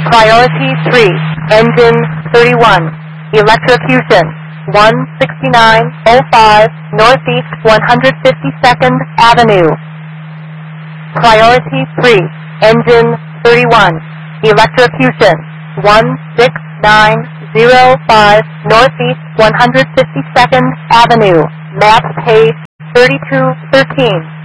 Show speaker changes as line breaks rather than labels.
Priority 3, engine 31, electrocution, 16905 Northeast 152nd Avenue. Priority 3, engine 31, electrocution, 16905 Northeast 152nd Avenue, map page 3213.